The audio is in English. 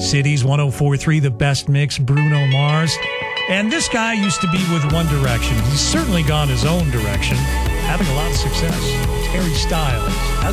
Cities 104.3, the best mix, Bruno Mars. And this guy used to be with One Direction. He's certainly gone his own direction, having a lot of success. Harry Styles.